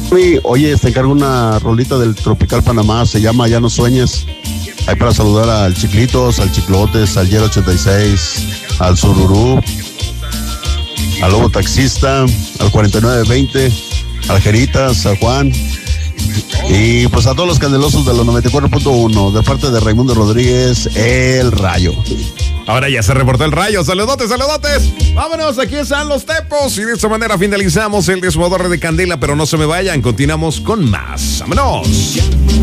Oye, te encargo una rolita del Tropical Panamá, se llama Ya no sueñes. Ahí para saludar al Chiclitos, al Chiclotes, al Yer 86, al Sururú, al Lobo Taxista, al 4920, al Jeritas, a Juan. Y pues a todos los candelosos de los 94.1, de parte de Raimundo Rodríguez, el Rayo. Ahora ya se reportó el Rayo. Saludotes, saludotes. Vámonos, aquí están los tepos. Y de esta manera finalizamos el desmodarre de Candela, pero no se me vayan. Continuamos con más. Vámonos.